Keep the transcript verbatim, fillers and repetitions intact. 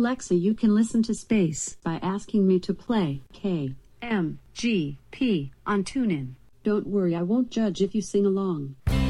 Alexa, you can listen to Space by asking me to play K M G P on TuneIn. Don't worry, I won't judge if you sing along.